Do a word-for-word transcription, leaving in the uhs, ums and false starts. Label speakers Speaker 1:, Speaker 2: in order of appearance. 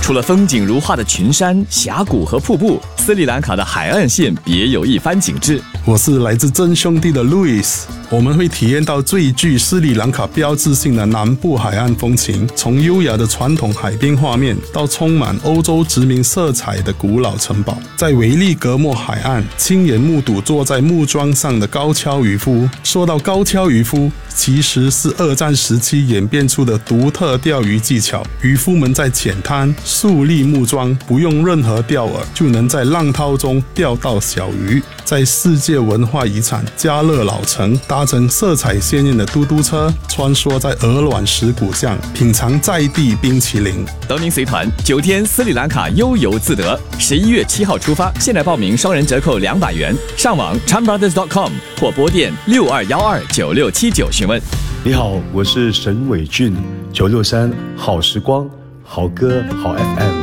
Speaker 1: 除了风景如画的群山、峡谷和瀑布，斯里兰卡的海岸线别有一番景致。
Speaker 2: 我是来自真兄弟的 Louis， 我们会体验到最具斯里兰卡标志性的南部海岸风情，从优雅的传统海滨画面到充满欧洲殖民色彩的古老城堡。在维利格莫海岸，亲眼目睹坐在木桩上的高跷渔夫。说到高跷渔夫，其实是二战时期演变出的独特钓鱼技巧。渔夫们在浅滩竖立木桩，不用任何钓饵，就能在浪涛中钓到小鱼。在世界文化遗产加勒老城，搭乘色彩鲜艳的嘟嘟车，穿梭在鹅卵石古巷，品尝在地冰淇淋。
Speaker 1: 德明随团九天斯里兰卡悠游自得，十一月七号出发，现在报名双人折扣两百元，上网 chan brothers dot com 或拨电六二幺二九六七九询问。
Speaker 3: 你好，我是沈伟俊，九六三好时光，好歌好 F M。